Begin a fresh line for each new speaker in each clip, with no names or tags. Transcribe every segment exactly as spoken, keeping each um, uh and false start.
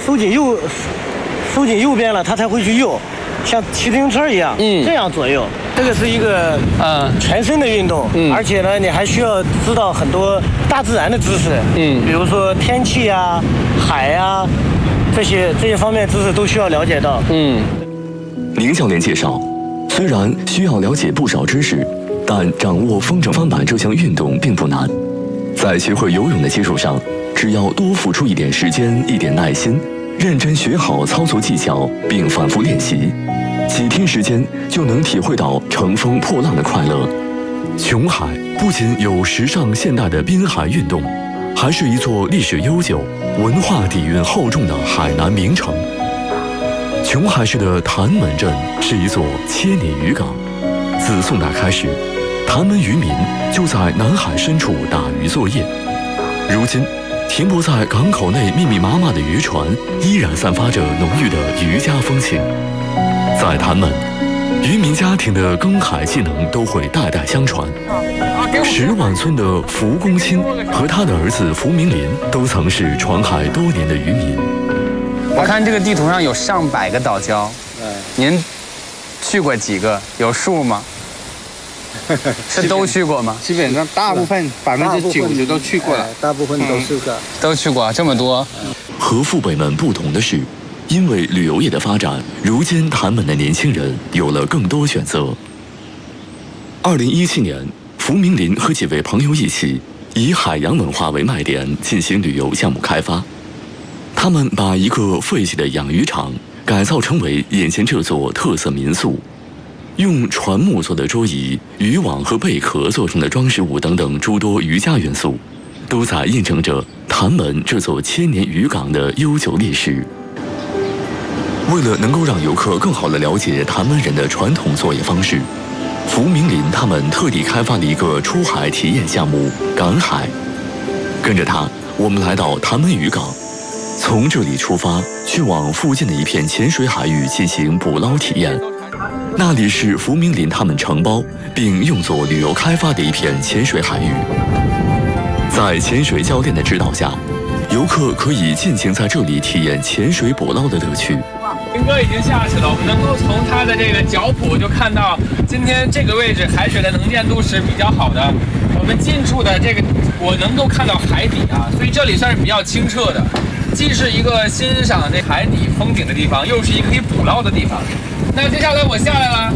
收紧右，收紧右边了，它才会去右，像骑自行车一样，嗯，这样左右。这个是一个呃全身的运动，嗯，而且呢，你还需要知道很多大自然的知识，嗯，比如说天气啊、海啊这些这些方面知识都需要了解到，嗯。
宁教练介绍，虽然需要了解不少知识，但掌握风筝翻板这项运动并不难。在学会游泳的基础上，只要多付出一点时间、一点耐心，认真学好操作技巧，并反复练习，几天时间就能体会到乘风破浪的快乐。琼海不仅有时尚现代的滨海运动，还是一座历史悠久、文化底蕴厚重的海南名城。琼海市的潭门镇是一座千年渔港，自宋代开始，潭门渔民就在南海深处打鱼作业。如今，停泊在港口内密密麻麻的渔船依然散发着浓郁的渔家风情。在潭门，渔民家庭的耕海技能都会代代相传。石碗村的福公卿和他的儿子福明林都曾是闯海多年的渔民。
我看这个地图上有上百个岛礁，您去过几个？有数吗？是都去过吗？
基本上大部分百分之九十都去过了，
大部分都是个、嗯、
都去过，这么多。
和父辈们不同的是，因为旅游业的发展，如今潭门的年轻人有了更多选择。二零一七年，福明林和几位朋友一起，以海洋文化为卖点进行旅游项目开发。他们把一个废弃的养鱼场改造成为眼前这座特色民宿，用船木做的桌椅、渔网和贝壳做成的装饰物等等诸多渔家元素，都在印证着潭门这座千年渔港的悠久历史。为了能够让游客更好地了解潭门人的传统作业方式，福明林他们特地开发了一个出海体验项目——赶海。跟着他，我们来到潭门渔港。从这里出发，去往附近的一片浅水海域进行捕捞体验。那里是福明林他们承包并用作旅游开发的一片浅水海域。在潜水教练的指导下，游客可以尽情在这里体验潜水捕捞的乐趣。
林哥已经下去了，我们能够从他的这个脚蹼就看到，今天这个位置海水的能见度是比较好的。我们近处的这个，我能够看到海底啊，所以这里算是比较清澈的。既是一个欣赏这海底风景的地方，又是一个可以捕捞的地方。那接下来我下来了。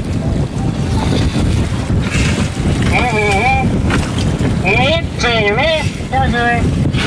五五五走了，下去。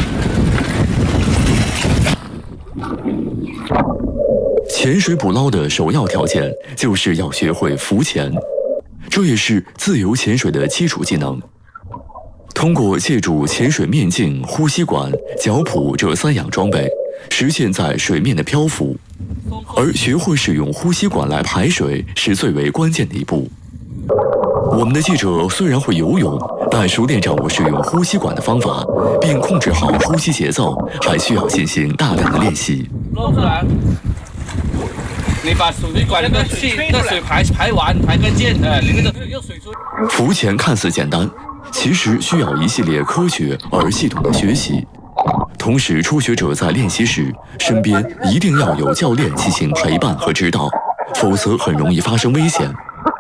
潜水捕捞的首要条件就是要学会浮潜，这也是自由潜水的基础技能。通过借助潜水面镜、呼吸管、脚蹼这三样装备，实现在水面的漂浮，而学会使用呼吸管来排水是最为关键的一步。我们的记者虽然会游泳，但熟练掌握使用呼吸管的方法，并控制好呼吸节奏，还需要进行大量的练习。
捞出来，你把水管那个气、那水排排完，排个键的，你那个用水出。
浮潜看似简单，其实需要一系列科学而系统的学习。同时，初学者在练习时，身边一定要有教练进行陪伴和指导，否则很容易发生危险。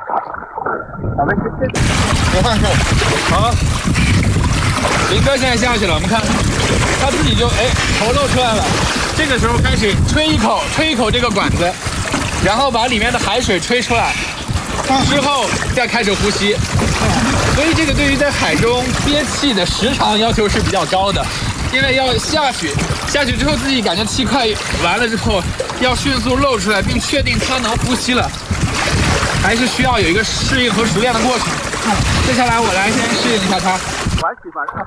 我看看，好，林哥现在下去了，我们看，他自己就哎头露出来了。这个时候开始吹一口，吹一口这个管子，然后把里面的海水吹出来，之后再开始呼吸。所以这个对于在海中憋气的时长要求是比较高的。因为要下去，下去之后自己感觉气快完了之后，要迅速露出来，并确定它能呼吸了，还是需要有一个适应和熟练的过程。接下来我来先适应一下它。